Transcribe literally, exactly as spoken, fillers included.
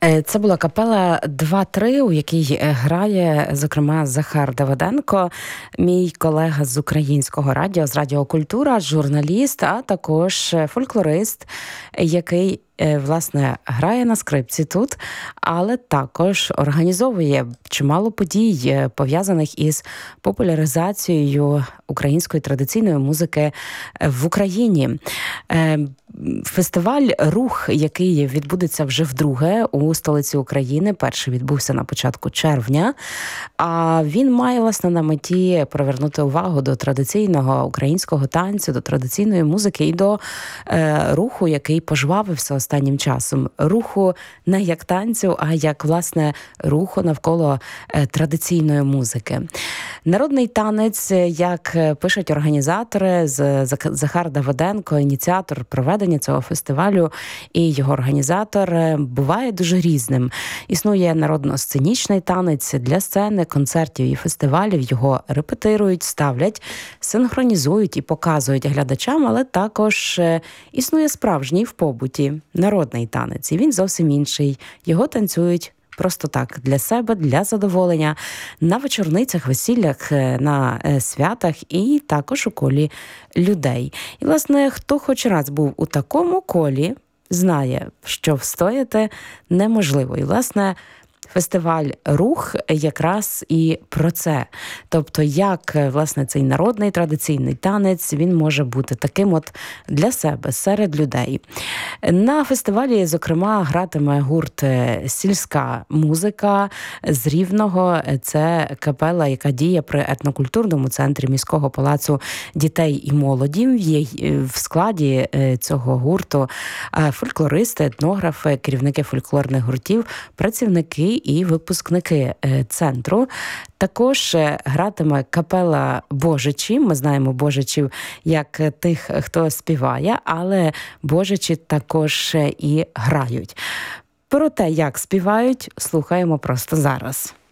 Це була капела два-три, у якій грає, зокрема, Захар Давиденко, мій колега з Українського радіо, з Радіо Культура, журналіст, а також фольклорист, який, власне, грає на скрипці тут, але також організовує чимало подій, пов'язаних із популяризацією української традиційної музики в Україні. Фестиваль «Рух», який відбудеться вже вдруге у столиці України, перший відбувся на початку червня, а він має, власне, на меті привернути увагу до традиційного українського танцю, до традиційної музики і до е, руху, який пожвавився останнім часом. Руху не як танцю, а як, власне, руху навколо е, традиційної музики. Народний танець, як пишуть організатори, Захар Давиденко, ініціатор проведення цього фестивалю і його організатор, буває дуже різним. Існує народно-сценічний танець для сцени, концертів і фестивалів. Його репетирують, ставлять, синхронізують і показують глядачам, але також існує справжній в побуті народний танець. І він зовсім інший. Його танцюють просто так, для себе, для задоволення, на вечорницях, весіллях, на святах і також у колі людей. І, власне, хто хоч раз був у такому колі, знає, що встояти неможливо. І, власне, фестиваль «Рух» якраз і про це. Тобто, як, власне, цей народний традиційний танець, він може бути таким от для себе, серед людей. На фестивалі, зокрема, гратиме гурт «Сільська музика» з Рівного. Це капела, яка діє при етнокультурному центрі міського палацу дітей і молоді. В складі цього гурту фольклористи, етнографи, керівники фольклорних гуртів, працівники і випускники центру. Також гратиме капела Божичі. Ми знаємо Божичів як тих, хто співає, але Божичі також і грають. Про те, як співають, слухаємо просто зараз.